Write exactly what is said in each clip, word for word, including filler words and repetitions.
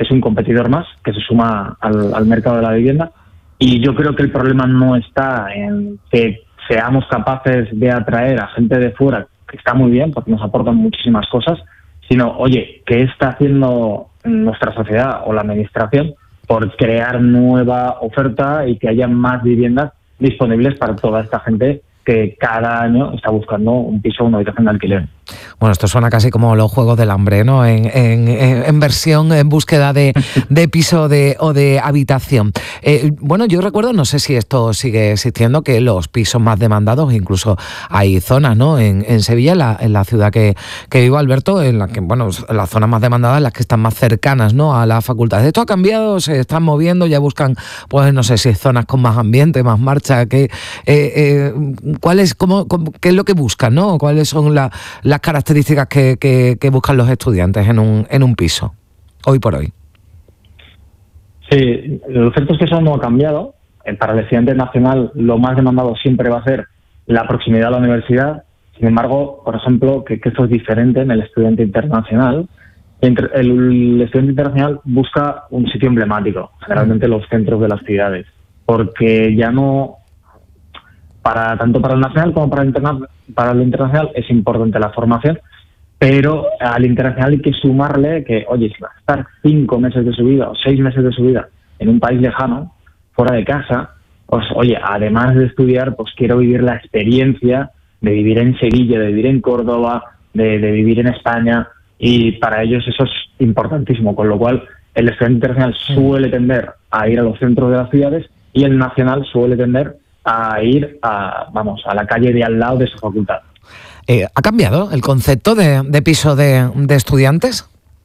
es un competidor más que se suma al, al mercado de la vivienda. Y yo creo que el problema no está en que seamos capaces de atraer a gente de fuera, que está muy bien porque nos aportan muchísimas cosas, sino, oye, ¿qué está haciendo nuestra sociedad o la administración por crear nueva oferta y que haya más viviendas disponibles para toda esta gente que cada año está buscando un piso o una habitación de alquiler? Bueno, esto suena casi como los Juegos del Hambre, ¿no? En, en, en versión, en búsqueda de, de piso de, o de habitación. Eh, bueno, yo recuerdo, no sé si esto sigue existiendo, que los pisos más demandados, incluso hay zonas, ¿no? En, en Sevilla, en la, en la ciudad que, que vivo, Alberto, en la que, bueno, las zonas más demandadas, las que están más cercanas, ¿no? A la facultad. Esto ha cambiado, se están moviendo, ya buscan, pues no sé si zonas con más ambiente, más marcha, que, eh, eh, ¿cuál es, cómo, cómo, qué es lo que buscan, ¿no? ¿Cuáles son la, las características que, que, que buscan los estudiantes en un, en un piso, hoy por hoy? Sí, lo cierto es que eso no ha cambiado. Para el estudiante nacional lo más demandado siempre va a ser la proximidad a la universidad. Sin embargo, por ejemplo, que, que esto es diferente en el estudiante internacional. El, el estudiante internacional busca un sitio emblemático, generalmente los centros de las ciudades, porque ya no, para tanto para el nacional como para el, interna, para el internacional es importante la formación, pero al internacional hay que sumarle que, oye, si va a estar cinco meses de su vida o seis meses de su vida en un país lejano, fuera de casa, pues oye, además de estudiar, pues quiero vivir la experiencia de vivir en Sevilla, de vivir en Córdoba, de, de vivir en España, y para ellos eso es importantísimo, con lo cual el estudiante internacional suele tender a ir a los centros de las ciudades y el nacional suele tender a ir a, vamos, a la calle de al lado de su facultad. Eh, ¿Ha cambiado el concepto de, de piso de, de estudiantes?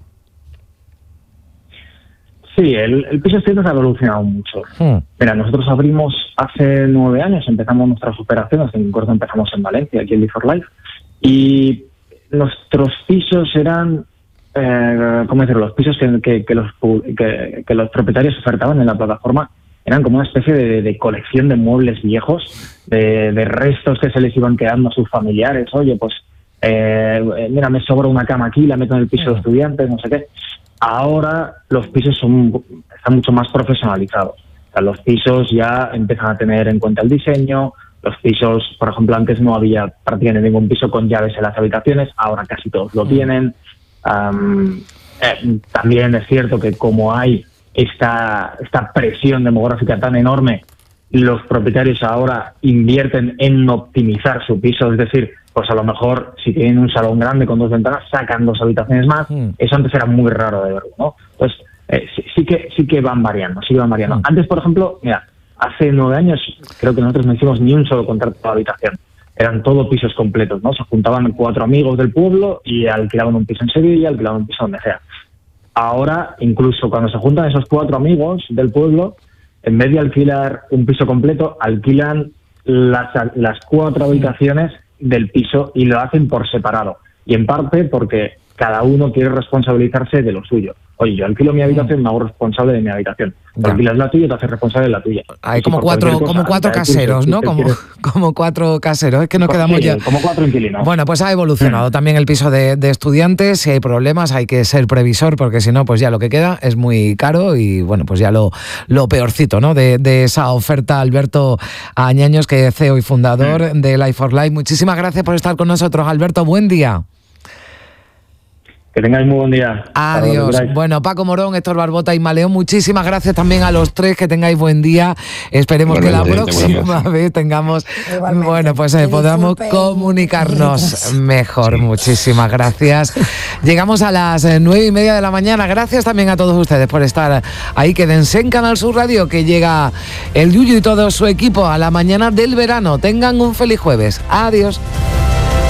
Sí, el, el piso de estudiantes ha evolucionado mucho. Hmm. Mira, nosotros abrimos hace nueve años, empezamos nuestras operaciones, en corto empezamos en Valencia, aquí en Live for Life, y nuestros pisos eran, eh, ¿cómo decirlo? Los pisos que, que, que, los, que, que los propietarios ofertaban en la plataforma eran como una especie de, de colección de muebles viejos, de, de restos que se les iban quedando a sus familiares. Oye, pues, eh, mira, me sobra una cama aquí, la meto en el piso de estudiantes, no sé qué. Ahora los pisos son están mucho más profesionalizados. O sea, los pisos ya empiezan a tener en cuenta el diseño. Los pisos, por ejemplo, antes no había prácticamente ningún piso con llaves en las habitaciones, ahora casi todos lo tienen. Um, eh, también es cierto que como hay esta, esta presión demográfica tan enorme, los propietarios ahora invierten en optimizar su piso, es decir, pues a lo mejor si tienen un salón grande con dos ventanas, sacan dos habitaciones más. Mm. Eso antes era muy raro de verlo, ¿no? Pues eh, sí, sí que sí que van variando, sí que van variando. Mm. Antes, por ejemplo, mira, hace nueve años creo que nosotros no hicimos ni un solo contrato de habitación. Eran todo pisos completos, ¿no? Se juntaban cuatro amigos del pueblo y alquilaban un piso en Sevilla, alquilaban un piso donde sea. Ahora, incluso cuando se juntan esos cuatro amigos del pueblo, en vez de alquilar un piso completo, alquilan las, las cuatro habitaciones del piso y lo hacen por separado. Y en parte porque cada uno quiere responsabilizarse de lo suyo. Oye, yo alquilo mi habitación, me hago responsable de mi habitación. Tú alquilas la tuya, te haces responsable de la tuya. Hay como cuatro, cosa, como cuatro caseros, ¿no? Como, como cuatro caseros. Es que nos quedamos sí, ya. Como cuatro inquilinos. Bueno, pues ha evolucionado también el piso de, de estudiantes. Si hay problemas, hay que ser previsor, porque si no, pues ya lo que queda es muy caro y, bueno, pues ya lo, lo peorcito, ¿no? De, de esa oferta. Alberto Añaños, que es C E O y fundador sí. de Live for Life. Muchísimas gracias por estar con nosotros, Alberto. Buen día. Que tengáis muy buen día. Adiós. Bueno, Paco Morón, Héctor Barbota y Maleón, muchísimas gracias también a los tres, que tengáis buen día. Esperemos bueno, que la próxima vez tengamos, igualmente, bueno, pues eh, podamos comunicarnos mejor. Muchísimas gracias. Llegamos a las nueve y media de la mañana. Gracias también a todos ustedes por estar ahí. Quédense en Canal Sur Radio, que llega el Yuyu y todo su equipo a la mañana del verano. Tengan un feliz jueves. Adiós.